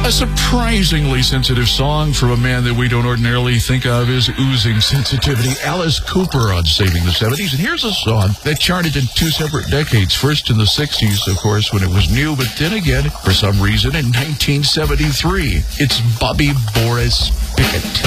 A surprisingly sensitive song from a man that we don't ordinarily think of as oozing sensitivity, Alice Cooper on Saving the 70s. And here's a song that charted in two separate decades. First in the 60s, of course, when it was new, but then again, for some reason, in 1973. It's Bobby Boris Pickett.